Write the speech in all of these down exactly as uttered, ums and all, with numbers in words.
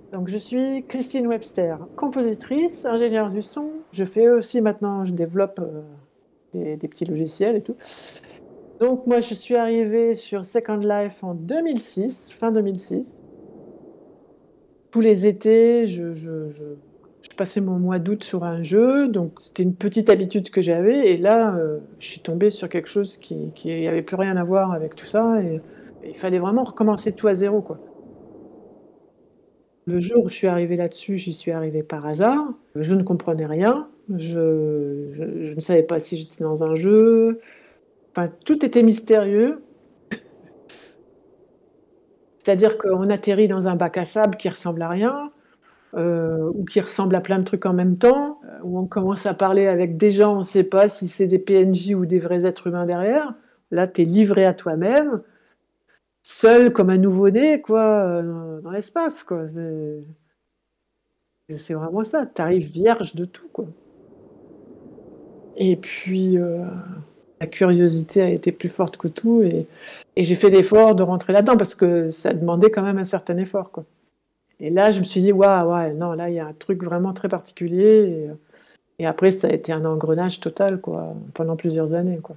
Donc je suis Christine Webster, compositrice, ingénieure du son. Je fais aussi maintenant je développe, heu, des des petits logiciels et tout. Donc moi, je suis arrivée sur Second Life en deux mille six, fin deux mille six. Tous les étés, je je je je passais mon mois d'août sur un jeu, donc c'était une petite habitude que j'avais et là, heu, je suis tombée sur quelque chose qui qui avait plus rien à voir avec tout ça et et il fallait vraiment recommencer tout à zéro, quoi. Le jour où je suis arrivée là-dessus, j'y suis arrivée par hasard. Je ne comprenais rien. Je je je ne savais pas si j'étais dans un jeu. Enfin, tout était mystérieux. C'est-à-dire qu'on atterrit dans un bac à sable qui ressemble à rien, heu, ou qui ressemble à plein de trucs en même temps, heu, où on commence à parler avec des gens, on sait pas si c'est des P N J ou des vrais êtres humains derrière. Là, tu es livré à toi-même, seul comme un nouveau-né, quoi, heu, dans l'espace, quoi. C'est c'est c'est vraiment ça, tu arrives vierge de tout, quoi. Et puis, heu, la curiosité a été plus forte que tout et et j'ai fait l'effort de rentrer là-dedans parce que ça demandait quand même un certain effort, quoi. Et là, je me suis dit: «Waouh, ouais, non, là, il y a un truc vraiment très particulier» et heu et après ça a été un engrenage total, quoi, pendant plusieurs années, quoi.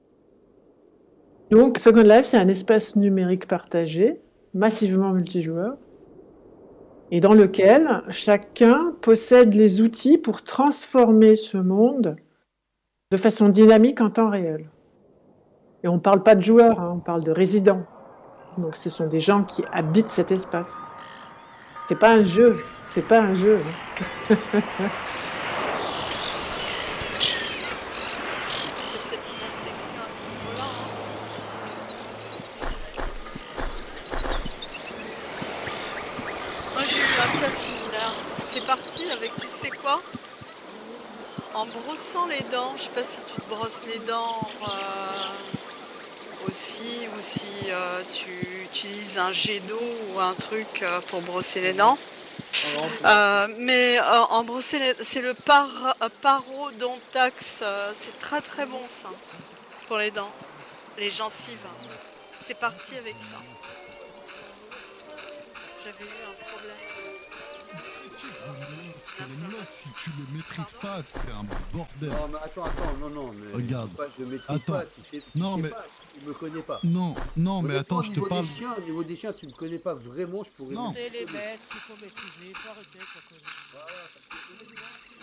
Donc Second Life, c'est un espace numérique partagé, massivement multijoueur et dans lequel chacun possède les outils pour transformer ce monde de façon dynamique en temps réel. Et on parle pas de joueurs, hein, on parle de résidents. Donc ce sont des gens qui habitent cet espace. C'est pas un jeu, c'est pas un jeu, hein. C'est peut-être une inflexion à ce niveau-là, hein. Moi, j'ai eu un cas similaire. C'est parti avec, tu sais quoi? En brossant les dents, je sais pas si tu te brosses les dents euh, aussi, ou si euh, tu utilises un jet d'eau ou un truc euh, pour brosser les dents. Euh, mais euh, en brosser les... c'est le par... euh, parodontax, euh, c'est très très bon ça, pour les dents, les gencives. C'est parti avec ça. J'avais eu un problème. Sur les mots, si tu le maîtrises pas, c'est un bordel. Non, mais attends, attends, non, non, mais Regarde. dis pas je maîtrise Attends. pas, tu sais, tu Non, sais mais- pas, tu me connais pas. Non, non, mais Honnêtement, attends, au je te niveau parle. des chiens, au niveau des chiens, tu me connais pas vraiment, je pourrais. Non. même- C'est les bêtes qu'il faut maîtriser, faut arrêter avec la connerie. Voilà, parce que honnêtement,